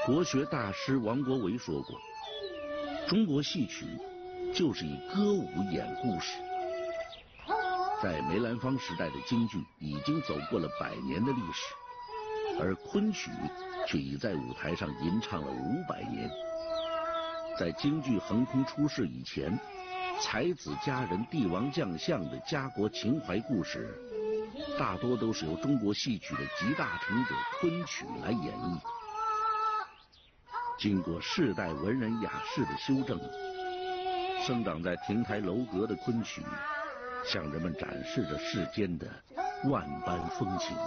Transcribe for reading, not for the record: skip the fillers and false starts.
国学大师王国维说过，中国戏曲就是以歌舞演故事。在梅兰芳时代的京剧已经走过了100年的历史，而昆曲却已在舞台上吟唱了500年。在京剧横空出世以前，才子佳人、帝王将相的家国情怀故事，大多都是由中国戏曲的集大成者昆曲来演绎。经过世代文人雅士的修正，生长在亭台楼阁的昆曲，向人们展示着世间的万般风情。